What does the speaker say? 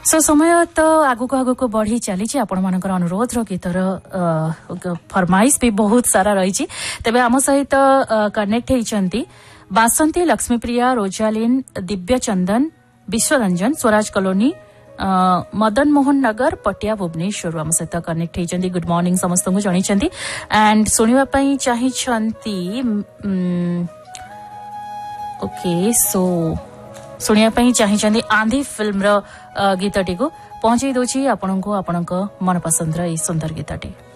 सो समय तो आगक बढ़ी चली आपण मान अनुरोध गीतर फरमाइश भी बहुत सारा रही तेबे आम सहित कनेक्ट होती बासंती लक्ष्मीप्रिया रोजालीन दिव्य चंदन विश्वरंजन स्वराज कॉलोनी मदन मोहन नगर पटिया भुवनेश्वर आम सहित कनेक्ट होती गुड मॉर्निंग समस्त को जन एंड शुणापी चाहिए ओके सो शुणापी चाहिए आंधी फिल्म गीतटी को पहुंचाई दूची आपण को आपण मन पसंद सुंदर गीतटी।